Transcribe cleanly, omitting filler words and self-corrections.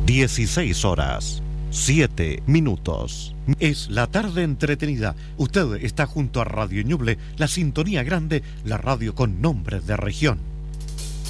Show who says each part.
Speaker 1: 16 horas, 7 minutos. Es la tarde entretenida. Usted está junto a Radio Ñuble, la sintonía grande, la radio con nombres de región.